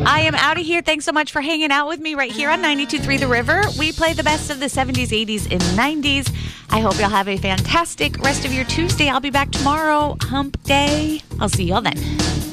I am out of here. Thanks so much for hanging out with me right here on 92.3 The River. We play the best of the 70s, 80s, and 90s. I hope y'all have a fantastic rest of your Tuesday. I'll be back tomorrow, hump day. I'll see y'all then.